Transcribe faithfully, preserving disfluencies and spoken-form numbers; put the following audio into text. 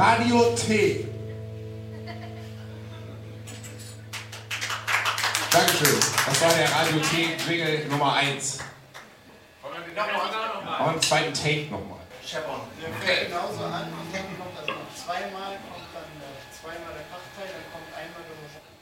Radiothek. Dankeschön. Das war der Radiothek-Jingle Nummer eins. Und einen zweiten Take nochmal. Scheppern. Der fängt genauso an. Die Technik kommt also noch zweimal, kommt dann zweimal der Kraftteil, dann kommt einmal der